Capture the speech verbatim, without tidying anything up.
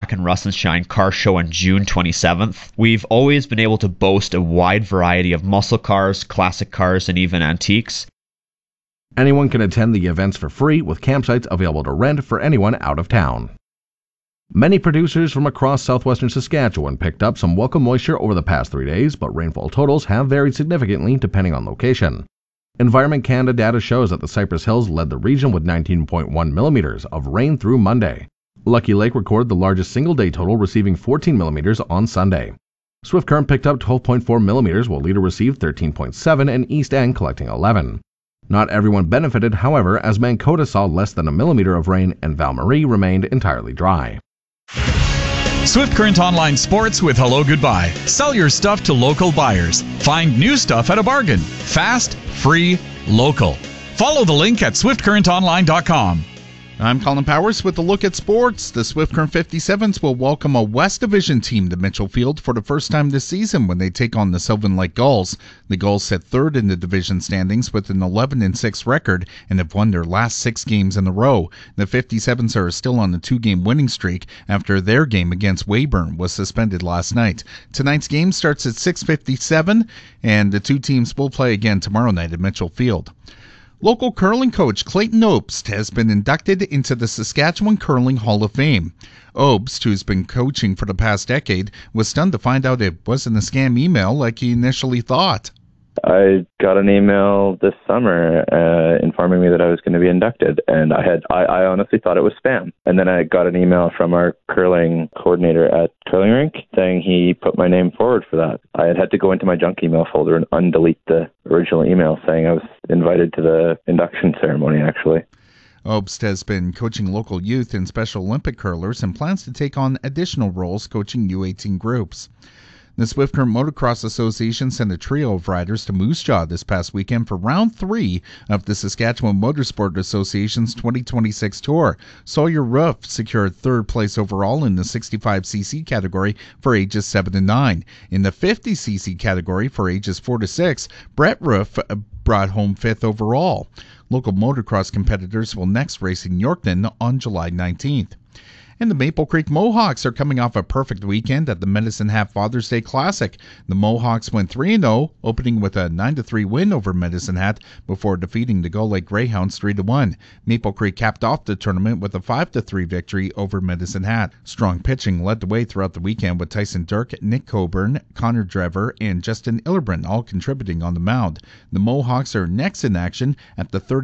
Back in Rust and Shine car show on June twenty-seventh. We've always been able to boast a wide variety of muscle cars, classic cars, and even antiques. Anyone can attend the events for free, with campsites available to rent for anyone out of town. Many producers from across southwestern Saskatchewan picked up some welcome moisture over the past three days, but rainfall totals have varied significantly depending on location. Environment Canada data shows that the Cypress Hills led the region with nineteen point one millimeters of rain through Monday. Lucky Lake recorded the largest single-day total, receiving fourteen millimeters on Sunday. Swift Current picked up twelve point four millimeters, while Leader received thirteen point seven and East End collecting eleven. Not everyone benefited, however, as Mankota saw less than a millimeter of rain and Val-Marie remained entirely dry. Swift Current Online Sports with Hello Goodbye. Sell your stuff to local buyers. Find new stuff at a bargain. Fast, free, local. Follow the link at swift current online dot com. I'm Colin Powers with a look at sports. The Swift Current fifty-sevens will welcome a West Division team to Mitchell Field for the first time this season when they take on the Sylvan Lake Gulls. The Gulls sit third in the division standings with an eleven and six record and have won their last six games in a row. The fifty-sevens are still on a two-game winning streak after their game against Weyburn was suspended last night. Tonight's game starts at six fifty-seven, and the two teams will play again tomorrow night at Mitchell Field. Local curling coach Clayton Obst has been inducted into the Saskatchewan Curling Hall of Fame. Obst, who's been coaching for the past decade, was stunned to find out it wasn't a scam email like he initially thought. I got an email this summer uh, informing me that I was going to be inducted, and I had I, I honestly thought it was spam. And then I got an email from our curling coordinator at Curling Rink saying he put my name forward for that. I had had to go into my junk email folder and undelete the original email saying I was invited to the induction ceremony, actually. Obst has been coaching local youth and Special Olympic curlers and plans to take on additional roles coaching U eighteen groups. The Swift Current Motocross Association sent a trio of riders to Moose Jaw this past weekend for round three of the Saskatchewan Motorsport Association's twenty twenty-six tour. Sawyer Roof secured third place overall in the sixty-five c c category for ages seven to nine. In the fifty c c category for ages four to six, Brett Roof brought home fifth overall. Local motocross competitors will next race in Yorkton on July nineteenth. And the Maple Creek Mohawks are coming off a perfect weekend at the Medicine Hat Father's Day Classic. The Mohawks went three and oh, opening with a nine to three win over Medicine Hat before defeating the Gull Lake Greyhounds three to one. Maple Creek capped off the tournament with a five to three victory over Medicine Hat. Strong pitching led the way throughout the weekend with Tyson Dirk, Nick Coburn, Connor Drever, and Justin Illerbrand all contributing on the mound. The Mohawks are next in action at the thirty